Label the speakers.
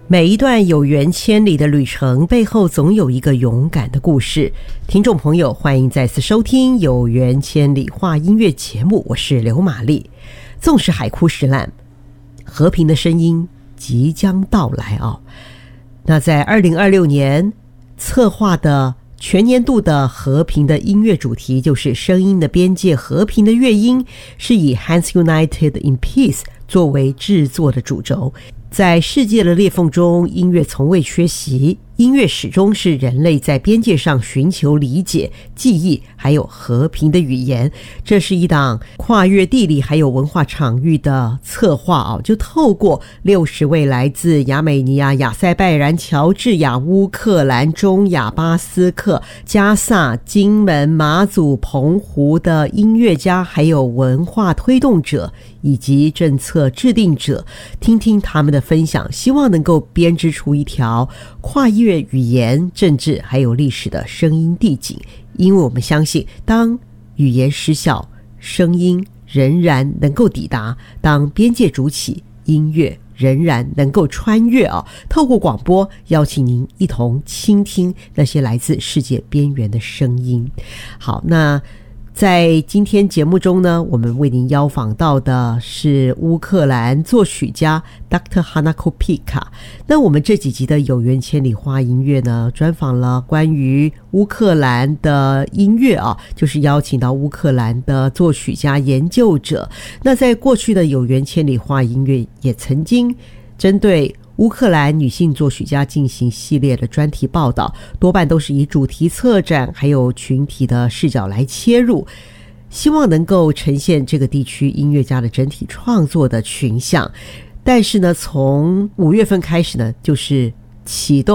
Speaker 1: 每一段有缘千里的旅程背后总有一个勇敢的故事。听众朋友，欢迎再次收听有缘千里话音乐节目，我是刘玛丽。纵使海枯石烂，和平的声音即将到来哦。那在2026年策划的全年度的和平的音乐主题就是声音的边界，和平的乐音，是以 Hands United in Peace 作为制作的主轴。在世界的裂缝中，音乐从未缺席，音乐始终是人类在边界上寻求理解、记忆还有和平的语言。这是一档跨越地理还有文化场域的策划就透过60位来自亚美尼亚、亚塞拜然、乔治亚、乌克兰、中亚、巴斯克、加萨、金门、马祖、澎湖的音乐家，还有文化推动者以及政策制定者，听听他们的分享，希望能够编织出一条跨越语言、政治还有历史的声音地景。因为我们相信，当语言失效，声音仍然能够抵达；当边界筑起，音乐仍然能够穿越透过广播邀请您一同倾听那些来自世界边缘的声音。好，那在今天节目中呢，我们为您邀访到的是乌克兰作曲家 Dr. Hanna Kopyka。 那我们这几集的有缘千里花音乐呢，专访了关于乌克兰的音乐就是邀请到乌克兰的作曲家研究者。那在过去的有缘千里花音乐也曾经针对乌克兰女性作曲家进行系列的专题报道，多半都是以主题策展还有群体的视角来切入，希望能够呈现这个地区音乐家的整体创作的群像。但是呢，从5月份开始呢，就是启动